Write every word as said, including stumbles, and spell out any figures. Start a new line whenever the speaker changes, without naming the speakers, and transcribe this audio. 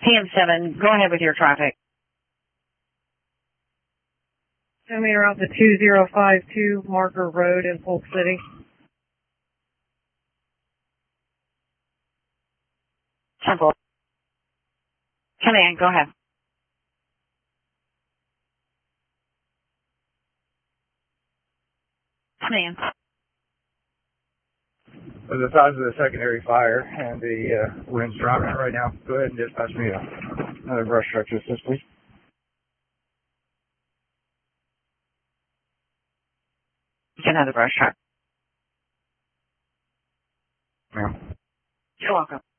P M seven, go ahead with your traffic.
Send me around to two zero five two Marker Road in Polk City.
Temple. Come in, go ahead. Come in.
With the size of the secondary fire and the uh, wind's dropping right now, go ahead and dispatch me a, another brush truck to assist, please.
Another brush truck.
Ma'am.
You're welcome.